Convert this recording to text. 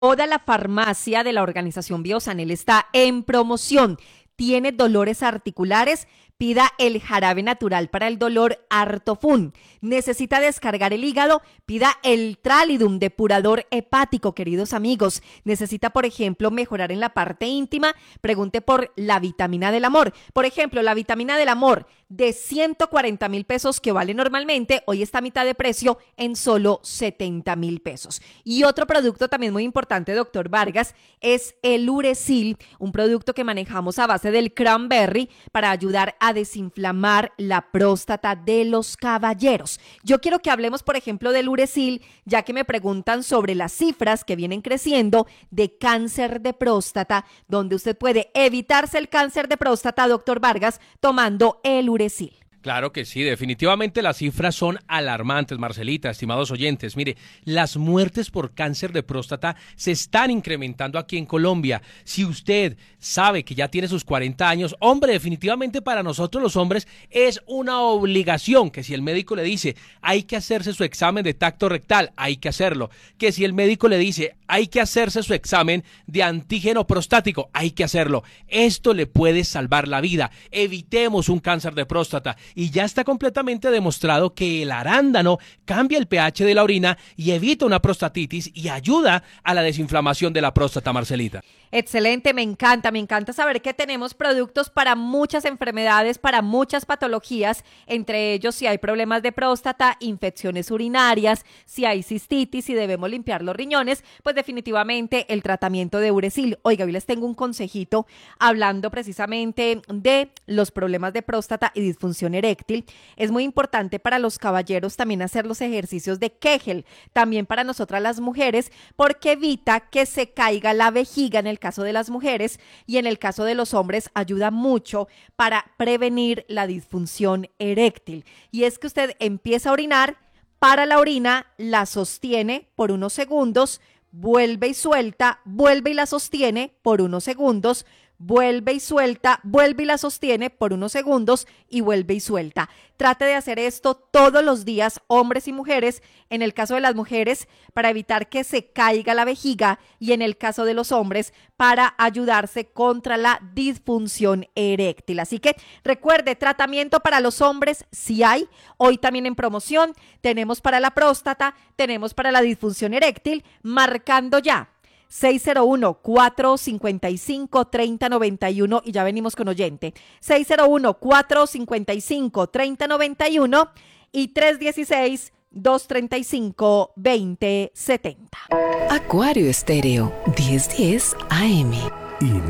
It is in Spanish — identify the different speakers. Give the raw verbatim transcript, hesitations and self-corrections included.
Speaker 1: Toda la farmacia de la organización Biosanel está en promoción. ¿Tiene dolores articulares? Pida el jarabe natural para el dolor Artofun. ¿Necesita descargar el hígado? Pida el Tralidum depurador hepático, queridos amigos. ¿Necesita, por ejemplo, mejorar en la parte íntima? Pregunte por la vitamina del amor. Por ejemplo, la vitamina del amor de ciento cuarenta mil pesos que vale normalmente, hoy está a mitad de precio en solo setenta mil pesos. Y otro producto también muy importante, doctor Vargas, es el Uresil, un producto que manejamos a base del cranberry para ayudar a desinflamar la próstata de los caballeros. Yo quiero que hablemos, por ejemplo, del Uresil, ya que me preguntan sobre las cifras que vienen creciendo de cáncer de próstata, donde usted puede evitarse el cáncer de próstata, doctor Vargas, tomando el Uresil.
Speaker 2: Claro que sí, definitivamente las cifras son alarmantes, Marcelita, estimados oyentes. Mire, las muertes por cáncer de próstata se están incrementando aquí en Colombia. Si usted sabe que ya tiene sus cuarenta años, hombre, definitivamente para nosotros los hombres es una obligación que si el médico le dice hay que hacerse su examen de tacto rectal, hay que hacerlo. Que si el médico le dice hay que hacerse su examen de antígeno prostático, hay que hacerlo. Esto le puede salvar la vida. Evitemos un cáncer de próstata. Y ya está completamente demostrado que el arándano cambia el pH de la orina y evita una prostatitis y ayuda a la desinflamación de la próstata, Marcelita.
Speaker 1: Excelente, me encanta, me encanta saber que tenemos productos para muchas enfermedades, para muchas patologías, entre ellos si hay problemas de próstata, infecciones urinarias, si hay cistitis, si debemos limpiar los riñones, pues definitivamente el tratamiento de Uresil. Oiga, hoy les tengo un consejito hablando precisamente de los problemas de próstata y disfunción eréctil. Es muy importante para los caballeros también hacer los ejercicios de Kegel, también para nosotras las mujeres, porque evita que se caiga la vejiga en el caso de las mujeres y en el caso de los hombres ayuda mucho para prevenir la disfunción eréctil. Y es que usted empieza a orinar, para la orina, la sostiene por unos segundos, vuelve y suelta, vuelve y la sostiene por unos segundos, vuelve y suelta, vuelve y la sostiene por unos segundos y vuelve y suelta. Trate de hacer esto todos los días, hombres y mujeres, en el caso de las mujeres, para evitar que se caiga la vejiga y en el caso de los hombres, para ayudarse contra la disfunción eréctil. Así que recuerde, tratamiento para los hombres sí hay, hoy también en promoción, tenemos para la próstata, tenemos para la disfunción eréctil, marcando ya seis cero uno, cuatro cinco cinco, tres cero nueve uno y ya venimos con oyente. seis cero uno, cuatro cinco cinco, tres cero nueve uno y tres uno seis, dos tres cinco, dos cero siete cero.
Speaker 3: Acuario Estéreo, diez diez A M.